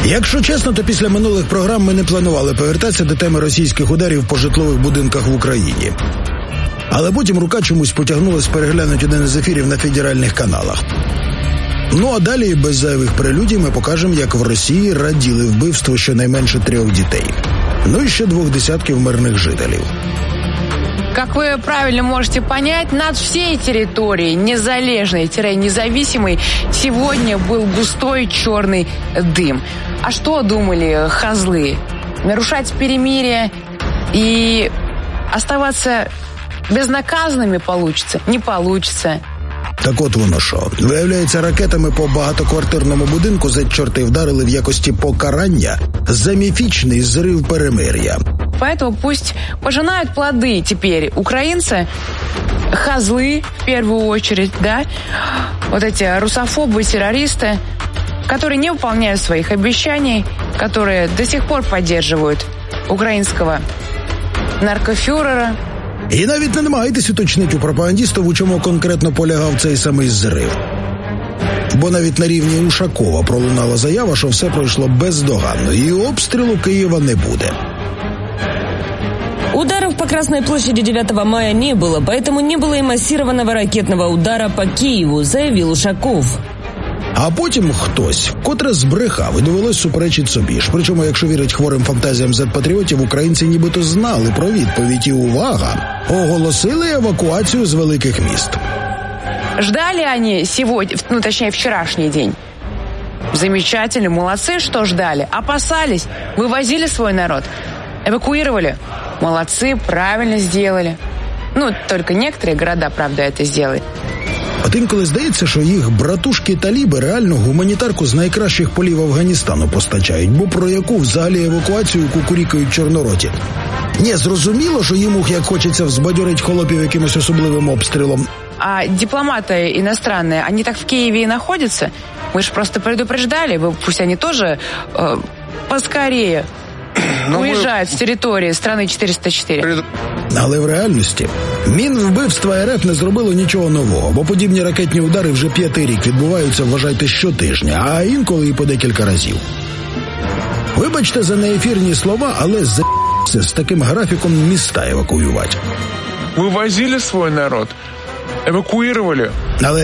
Якщо чесно, то після минулих програм ми не планували повертатися до теми російських ударів по житлових будинках в Україні. Але потім рука чомусь потягнулась переглянути один із ефірів на федеральних каналах. Ну а далі, без зайвих прелюдій, ми покажемо, як в Росії раділи вбивству щонайменше 3 дітей. Ну і ще 20 мирних жителів. Как вы правильно можете понять, над всей территорией, незалежной-независимой, сегодня был густой черный дым. А что думали козлы? Нарушать перемирие и оставаться безнаказанными получится? Не получится. Так от воно що. Виявляється, ракетами по багатоквартирному будинку зет-чорти вдарили в якості покарання за міфічний зрив перемир'я. Поэтому пусть пожинают плоды теперь украинцы, козлы в первую очередь, да, вот эти русофобы, террористы, которые не выполняют своих обещаний, которые до сих пор поддерживают украинского наркофюрера. І навіть не намагайтесь уточнити у пропагандістів, у чому конкретно полягав цей самий зрив. Бо навіть на рівні Ушакова пролунала заява, що все пройшло бездоганно, і обстрілу Києва не буде. Ударов по Красной площади 9 мая не было, поэтому не было и массированного ракетного удара по Киеву, заявил Ушаков. А потім хтось, котре збрехав і довелось суперечить собі ж. Причому, якщо вірить хворим фантазіям зет-патріотів, українці нібито знали про відповідь і, увага, оголосили евакуацію з великих міст. Ждали они сегодня, точнее вчерашний день? Замечательно, молодцы, что ждали. Опасались, вывозили свой народ, эвакуировали. Молодцы, правильно сделали. Только некоторые города, правда, это сделали. От інколи здається, що їх братушки-таліби реально гуманітарку з найкращих полів Афганістану постачають, бо про яку взагалі евакуацію кукурікають чорнороті. Ні, зрозуміло, що їм як хочеться взбадьорить холопів якимось особливим обстрілом. А дипломаты иностранные, они так в Киеве и находятся? Мы же просто предупреждали, пусть они тоже поскорее уїжджають з території страни 404. Але в реальності Мінвбивства РФ не зробило нічого нового, бо подібні ракетні удари вже 5-й рік відбуваються, вважайте, щотижня, а інколи і по декілька разів. Вибачте за неефірні слова, але з таким графіком міста евакуювати. Вивозили свій народ, евакуювали. Але